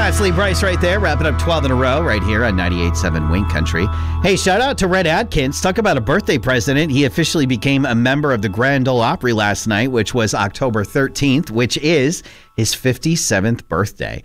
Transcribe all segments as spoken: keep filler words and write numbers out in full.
That's Lee Bryce right there, wrapping up twelve in a row right here on ninety-eight point seven Wing Country. Hey, shout out to Red Adkins. Talk about a birthday president. He officially became a member of the Grand Ole Opry last night, which was October thirteenth, which is his fifty-seventh birthday.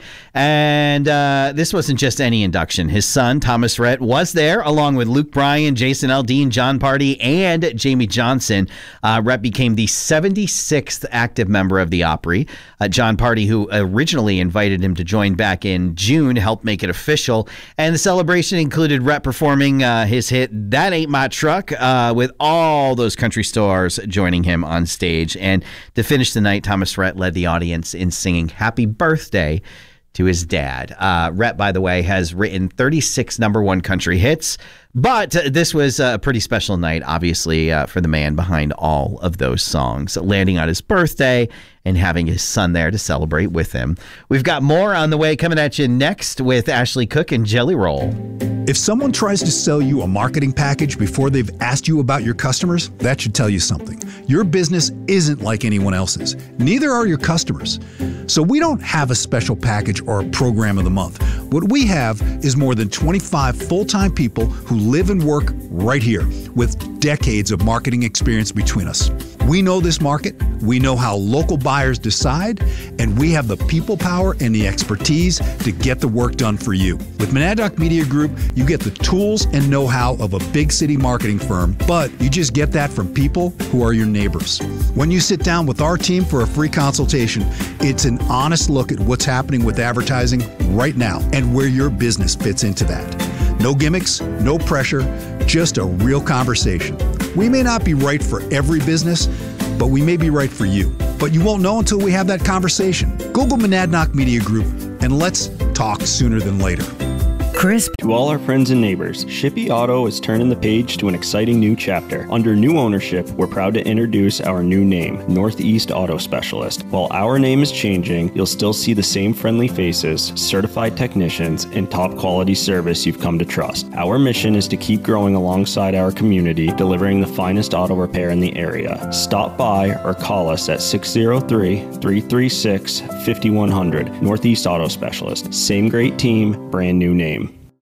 And uh, this wasn't just any induction. His son, Thomas Rhett, was there along with Luke Bryan, Jason Aldean, John Party, and Jamie Johnson. Uh, Rhett became the seventy-sixth active member of the Opry. Uh, John Party, who originally invited him to join back in June, helped make it official. And the celebration included Rhett performing uh, his hit, That Ain't My Truck, uh, with all those country stars joining him on stage. And to finish the night, Thomas Rhett led the audience in singing Happy Birthday to his dad. Uh, Rhett, by the way, has written thirty-six number one country hits, but uh, this was a pretty special night, obviously, uh, for the man behind all of those songs, landing on his birthday and having his son there to celebrate with him. We've got more on the way coming at you next with Ashley Cook and Jelly Roll. If someone tries to sell you a marketing package before they've asked you about your customers, that should tell you something. Your business isn't like anyone else's. Neither are your customers. So we don't have a special package or a program of the month. What we have is more than twenty-five full-time people who live and work right here with decades of marketing experience between us. We know this market, we know how local buyers decide, and we have the people power and the expertise to get the work done for you. With Monadnock Media Group, you get the tools and know-how of a big city marketing firm, but you just get that from people who are your neighbors. When you sit down with our team for a free consultation, it's an honest look at what's happening with advertising right now and where your business fits into that. No gimmicks, no pressure, just a real conversation. We may not be right for every business, but we may be right for you. But you won't know until we have that conversation. Google Monadnock Media Group and let's talk sooner than later. Crisp. To all our friends and neighbors, Shippey Auto is turning the page to an exciting new chapter. Under new ownership, we're proud to introduce our new name, Northeast Auto Specialist. While our name is changing, you'll still see the same friendly faces, certified technicians, and top quality service you've come to trust. Our mission is to keep growing alongside our community, delivering the finest auto repair in the area. Stop by or call us at six oh three, three three six, five one zero zero. Northeast Auto Specialist. Same great team, brand new name.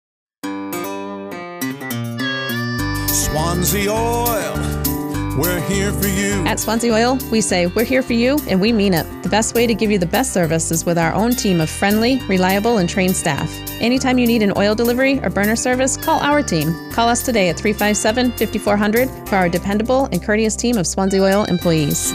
Swansea Oil, we're here for you. At Swansea Oil, we say we're here for you, and we mean it. The best way to give you the best service is with our own team of friendly, reliable, and trained staff. Anytime you need an oil delivery or burner service, call our team. Call us today at three five seven, five four zero zero for our dependable and courteous team of Swansea Oil employees.